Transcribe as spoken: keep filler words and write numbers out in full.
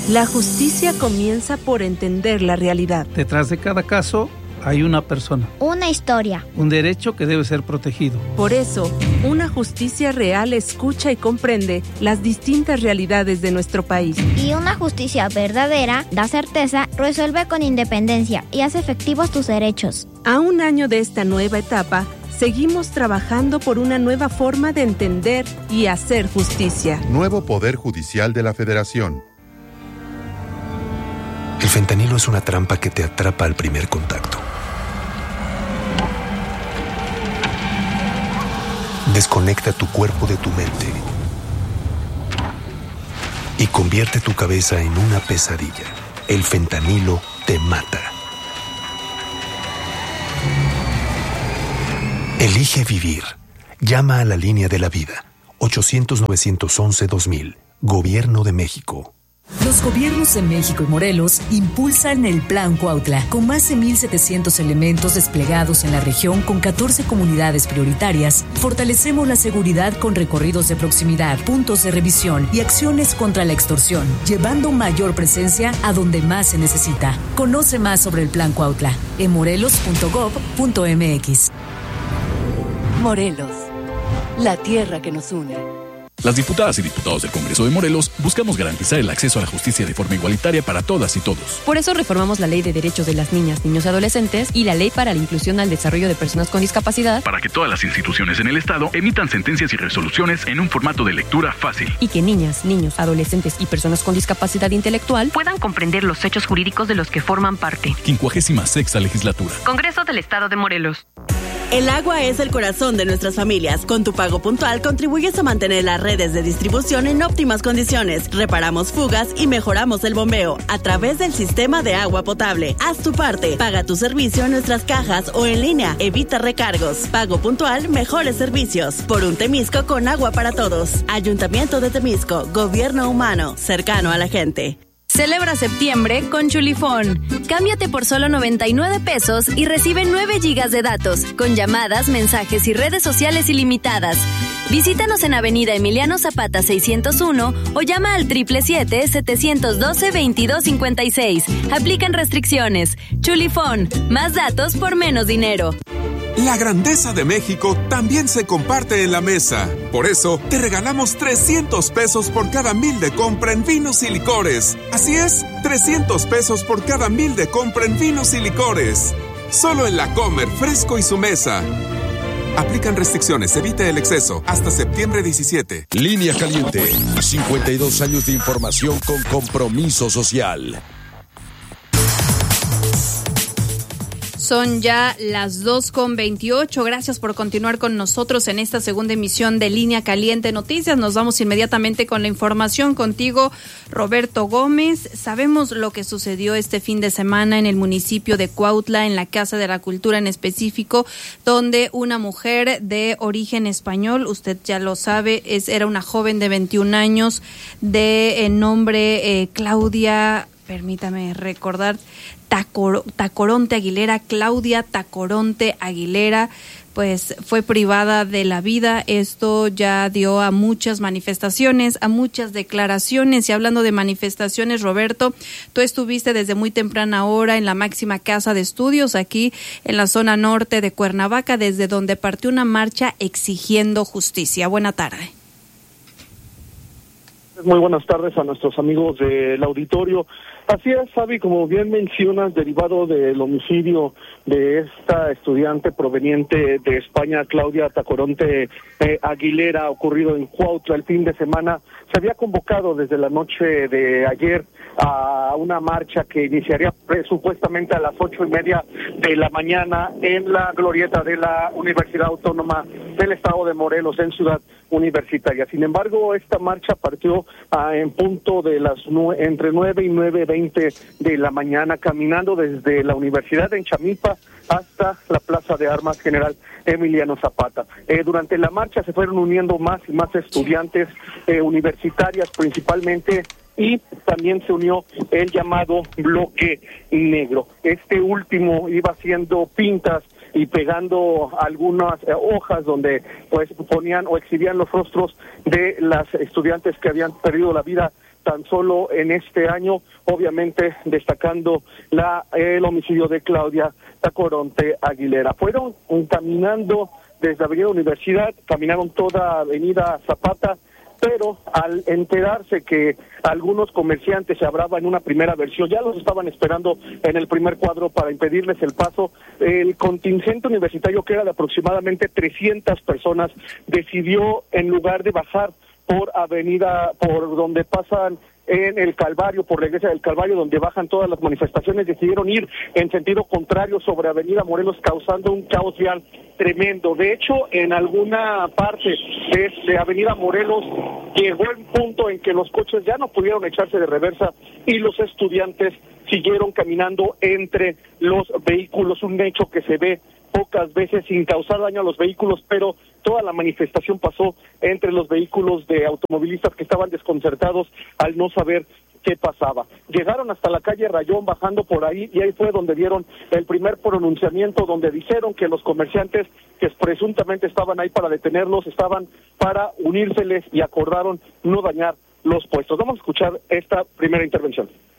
La justicia comienza por entender la realidad. Detrás de cada caso hay una persona. Una historia. Un derecho que debe ser protegido. Por eso, una justicia real escucha y comprende las distintas realidades de nuestro país. Y una justicia verdadera da certeza, resuelve con independencia y hace efectivos tus derechos. A un año de esta nueva etapa, seguimos trabajando por una nueva forma de entender y hacer justicia. Nuevo Poder Judicial de la Federación. El fentanilo es una trampa que te atrapa al primer contacto. Desconecta tu cuerpo de tu mente y convierte tu cabeza en una pesadilla. El fentanilo te mata. Elige vivir. Llama a la línea de la vida. ochocientos, novecientos once, dos mil. Gobierno de México. Los gobiernos de México y Morelos impulsan el Plan Cuautla, con más de mil setecientos elementos desplegados en la región con catorce comunidades prioritarias. Fortalecemos la seguridad con recorridos de proximidad, puntos de revisión y acciones contra la extorsión, llevando mayor presencia a donde más se necesita. Conoce más sobre el Plan Cuautla en morelos punto gob punto mx. Morelos, la tierra que nos une. Las diputadas y diputados del Congreso de Morelos buscamos garantizar el acceso a la justicia de forma igualitaria para todas y todos. Por eso reformamos la Ley de Derechos de las Niñas, Niños y Adolescentes y la Ley para la Inclusión al Desarrollo de Personas con Discapacidad, para que todas las instituciones en el Estado emitan sentencias y resoluciones en un formato de lectura fácil. Y que niñas, niños, adolescentes y personas con discapacidad intelectual puedan comprender los hechos jurídicos de los que forman parte. quincuagésima sexta Legislatura. Congreso del Estado de Morelos. El agua es el corazón de nuestras familias. Con tu pago puntual contribuyes a mantener las redes de distribución en óptimas condiciones. Reparamos fugas y mejoramos el bombeo a través del sistema de agua potable. Haz tu parte. Paga tu servicio en nuestras cajas o en línea. Evita recargos. Pago puntual, mejores servicios. Por un Temisco con agua para todos. Ayuntamiento de Temisco. Gobierno humano. Cercano a la gente. Celebra septiembre con Chulifón. Cámbiate por solo noventa y nueve pesos y recibe nueve gigas de datos, con llamadas, mensajes y redes sociales ilimitadas. Visítanos en Avenida Emiliano Zapata seiscientos uno o llama al siete siete siete, siete uno dos, veintidós cincuenta y seis. Aplican restricciones. Chulifón, más datos por menos dinero. La grandeza de México también se comparte en la mesa. Por eso, te regalamos trescientos pesos por cada mil de compra en vinos y licores. Así es, trescientos pesos por cada mil de compra en vinos y licores. Solo en La Comer, Fresco y Su Mesa. Aplican restricciones, evita el exceso. Hasta septiembre diecisiete. Línea Caliente. cincuenta y dos años de información con compromiso social. Son ya las dos con veintiocho. Gracias por continuar con nosotros en esta segunda emisión de Línea Caliente Noticias. Nos vamos inmediatamente con la información contigo, Roberto Gómez. Sabemos lo que sucedió este fin de semana en el municipio de Cuautla, en la Casa de la Cultura en específico, donde una mujer de origen español, usted ya lo sabe, es era una joven de veintiún años de eh, nombre eh, Claudia, permítame recordar, Tacor, Tacoronte Aguilera, Claudia Tacoronte Aguilera, pues fue privada de la vida. Esto ya dio a muchas manifestaciones, a muchas declaraciones. Y hablando de manifestaciones, Roberto, tú estuviste desde muy temprana hora en la máxima casa de estudios aquí en la zona norte de Cuernavaca, desde donde partió una marcha exigiendo justicia. Buena tarde. Muy buenas tardes a nuestros amigos del auditorio. Así es, Fabi, como bien mencionas, derivado del homicidio de esta estudiante proveniente de España, Claudia Tacoronte eh, Aguilera, ocurrido en Cuautla el fin de semana, se había convocado desde la noche de ayer a una marcha que iniciaría supuestamente a las ocho y media de la mañana en la glorieta de la Universidad Autónoma del Estado de Morelos, en Ciudad Universitaria. Sin embargo, esta marcha partió ah, en punto de las nu- entre nueve y nueve veinte de la mañana, caminando desde la Universidad en Chamipa hasta la Plaza de Armas General Emiliano Zapata. Eh, durante la marcha se fueron uniendo más y más estudiantes eh, universitarias principalmente, y también se unió el llamado bloque negro. Este último iba haciendo pintas y pegando algunas eh, hojas donde pues ponían o exhibían los rostros de las estudiantes que habían perdido la vida tan solo en este año, obviamente destacando la el homicidio de Claudia Tacoronte Aguilera. Fueron caminando desde Avenida Universidad, caminaron toda Avenida Zapata, pero al enterarse que algunos comerciantes se hablaba en una primera versión, ya los estaban esperando en el primer cuadro para impedirles el paso, el contingente universitario, que era de aproximadamente trescientas personas, decidió, en lugar de bajar por avenida, por donde pasan en el Calvario, por la iglesia del Calvario, donde bajan todas las manifestaciones, decidieron ir en sentido contrario sobre Avenida Morelos, causando un caos vial tremendo. De hecho, en alguna parte de, de Avenida Morelos llegó el punto en que los coches ya no pudieron echarse de reversa y los estudiantes siguieron caminando entre los vehículos, un hecho que se ve pocas veces sin causar daño a los vehículos, pero toda la manifestación pasó entre los vehículos de automovilistas que estaban desconcertados al no saber qué pasaba. Llegaron hasta la calle Rayón bajando por ahí, y ahí fue donde dieron el primer pronunciamiento, donde dijeron que los comerciantes que presuntamente estaban ahí para detenerlos estaban para unírseles y acordaron no dañar los puestos. Vamos a escuchar esta primera intervención.